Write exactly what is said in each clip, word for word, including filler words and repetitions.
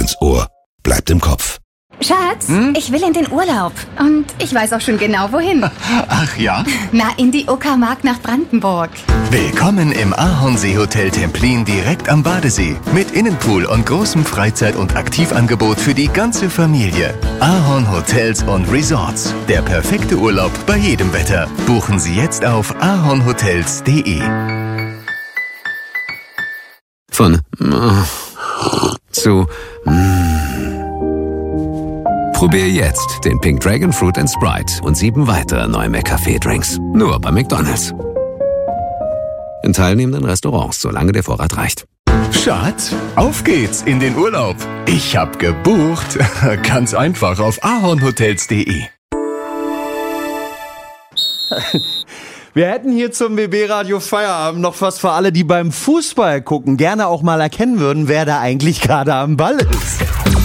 ins Ohr, bleibt im Kopf. Schatz, hm? ich will in den Urlaub. Und ich weiß auch schon genau, wohin. Ach ja? Na, in die Uckermark nach Brandenburg. Willkommen im Ahornsee-Hotel Templin direkt am Badesee. Mit Innenpool und großem Freizeit- und Aktivangebot für die ganze Familie. Ahorn Hotels und Resorts. Der perfekte Urlaub bei jedem Wetter. Buchen Sie jetzt auf ahornhotels punkt de. Von zu Probier jetzt den Pink Dragon Fruit and Sprite und sieben weitere neue McCafé-Drinks. Nur bei McDonald's. In teilnehmenden Restaurants, solange der Vorrat reicht. Schatz, auf geht's in den Urlaub. Ich hab gebucht. Ganz einfach auf ahornhotels punkt de. Wir hätten hier zum B B-Radio Feierabend noch was für alle, die beim Fußball gucken, gerne auch mal erkennen würden, wer da eigentlich gerade am Ball ist.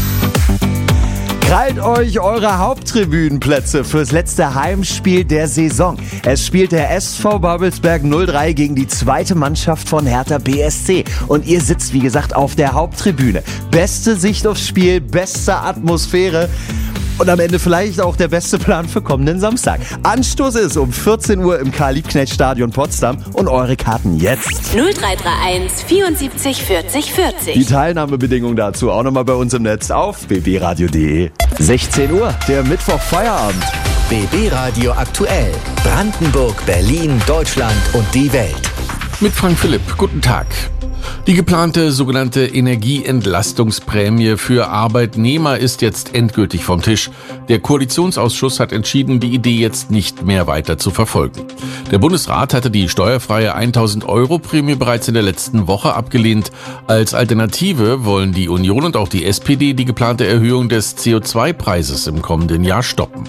Krallt euch eure Haupttribünenplätze fürs letzte Heimspiel der Saison. Es spielt der S V Babelsberg null drei gegen die zweite Mannschaft von Hertha B S C. Und ihr sitzt, wie gesagt, auf der Haupttribüne. Beste Sicht aufs Spiel, beste Atmosphäre. Und am Ende vielleicht auch der beste Plan für kommenden Samstag. Anstoß ist um vierzehn Uhr im Karl-Liebknecht-Stadion Potsdam und eure Karten jetzt. null drei drei eins vierundsiebzig vierzig vierzig. Die Teilnahmebedingungen dazu auch nochmal bei uns im Netz auf b b radio punkt de. sechzehn Uhr, der Mittwoch-Feierabend. B B-Radio aktuell. Brandenburg, Berlin, Deutschland und die Welt. Mit Frank Philipp, guten Tag. Die geplante sogenannte Energieentlastungsprämie für Arbeitnehmer ist jetzt endgültig vom Tisch. Der Koalitionsausschuss hat entschieden, die Idee jetzt nicht mehr weiter zu verfolgen. Der Bundesrat hatte die steuerfreie tausend Euro Prämie bereits in der letzten Woche abgelehnt. Als Alternative wollen die Union und auch die S P D die geplante Erhöhung des C O zwei Preises im kommenden Jahr stoppen.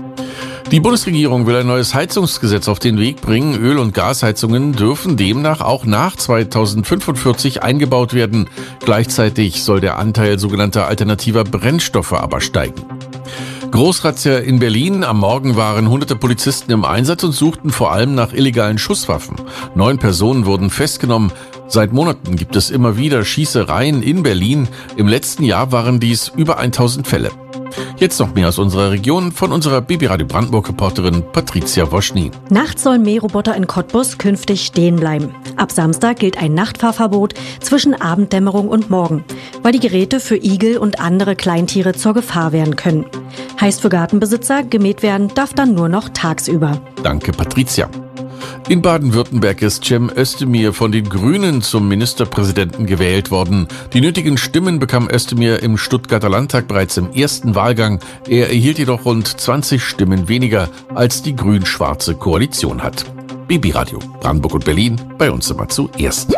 Die Bundesregierung will ein neues Heizungsgesetz auf den Weg bringen. Öl- und Gasheizungen dürfen demnach auch nach zweitausendfünfundvierzig eingebaut werden. Gleichzeitig soll der Anteil sogenannter alternativer Brennstoffe aber steigen. Großrazzia in Berlin. Am Morgen waren hunderte Polizisten im Einsatz und suchten vor allem nach illegalen Schusswaffen. Neun Personen wurden festgenommen. Seit Monaten gibt es immer wieder Schießereien in Berlin. Im letzten Jahr waren dies über tausend Fälle. Jetzt noch mehr aus unserer Region von unserer B B-Radio Brandenburg-Reporterin Patricia Woschny. Nachts sollen Mähroboter in Cottbus künftig stehen bleiben. Ab Samstag gilt ein Nachtfahrverbot zwischen Abenddämmerung und Morgen, weil die Geräte für Igel und andere Kleintiere zur Gefahr werden können. Heißt für Gartenbesitzer, gemäht werden darf dann nur noch tagsüber. Danke, Patricia. In Baden-Württemberg ist Cem Özdemir von den Grünen zum Ministerpräsidenten gewählt worden. Die nötigen Stimmen bekam Özdemir im Stuttgarter Landtag bereits im ersten Wahlgang. Er erhielt jedoch rund zwanzig Stimmen weniger, als die grün-schwarze Koalition hat. B B-Radio, Brandenburg und Berlin, bei uns immer zuerst.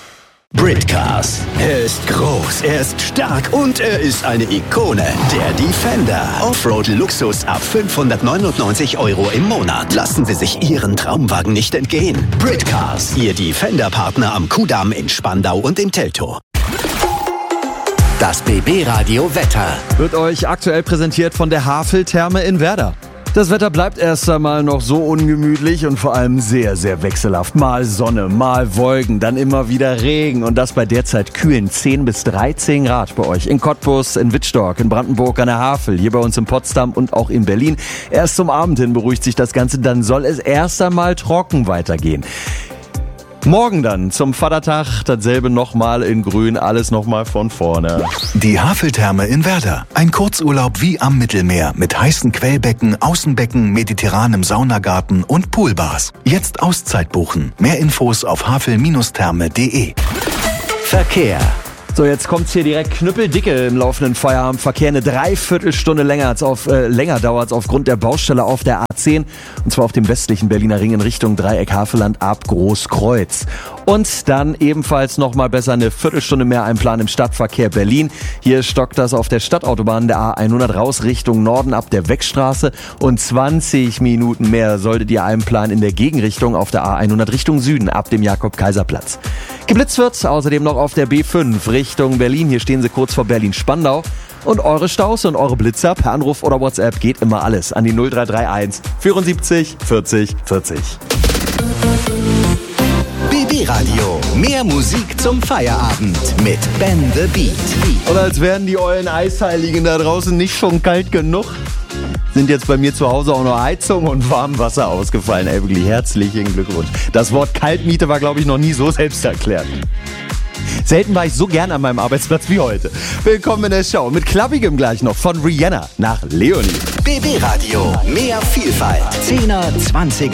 Britcars. Er ist groß, er ist stark und er ist eine Ikone. Der Defender. Offroad-Luxus ab fünfhundertneunundneunzig Euro im Monat. Lassen Sie sich Ihren Traumwagen nicht entgehen. Britcars. Ihr Defender-Partner am Kudamm in Spandau und im Teltow. Das B B-Radio Wetter. Wird euch aktuell präsentiert von der Haveltherme in Werder. Das Wetter bleibt erst einmal noch so ungemütlich und vor allem sehr, sehr wechselhaft. Mal Sonne, mal Wolken, dann immer wieder Regen und das bei derzeit kühlen zehn bis dreizehn Grad bei euch. In Cottbus, in Wittstock, in Brandenburg an der Havel, hier bei uns in Potsdam und auch in Berlin. Erst zum Abend hin beruhigt sich das Ganze, dann soll es erst einmal trocken weitergehen. Morgen dann zum Vatertag, dasselbe nochmal in grün, alles nochmal von vorne. Die Haveltherme in Werder. Ein Kurzurlaub wie am Mittelmeer mit heißen Quellbecken, Außenbecken, mediterranem Saunagarten und Poolbars. Jetzt Auszeit buchen. Mehr Infos auf havel Bindestrich therme punkt de. Verkehr. So, jetzt kommt's hier direkt knüppeldicke im laufenden Feierabendverkehr. Eine Dreiviertelstunde länger, als auf, äh, länger dauert's aufgrund der Baustelle auf der A zehn. Und zwar auf dem westlichen Berliner Ring in Richtung Dreieck Havelland ab Großkreuz. Und dann ebenfalls nochmal besser eine Viertelstunde mehr Einplan im Stadtverkehr Berlin. Hier stockt das auf der Stadtautobahn der A hundert raus Richtung Norden ab der Weckstraße. Und zwanzig Minuten mehr solltet ihr einplanen in der Gegenrichtung auf der A hundert Richtung Süden ab dem Jakob-Kaiser-Platz. Geblitzt wird außerdem noch auf der B fünf Richtung Berlin. Hier stehen sie kurz vor Berlin-Spandau. Und eure Staus und eure Blitzer per Anruf oder WhatsApp geht immer alles an die null drei drei eins vierundsiebzig vierzig vierzig. B B-Radio. Mehr Musik zum Feierabend mit Ben the Beat. Und als wären die ollen Eisheiligen da draußen nicht schon kalt genug, sind jetzt bei mir zu Hause auch noch Heizung und Warmwasser ausgefallen. Ey, wirklich herzlichen Glückwunsch. Das Wort Kaltmiete war, glaube ich, noch nie so selbsterklärend. Selten war ich so gern an meinem Arbeitsplatz wie heute. Willkommen in der Show mit Klappigem gleich noch von Rihanna nach Leonie. B B-Radio. Mehr Vielfalt. zehner, zwanziger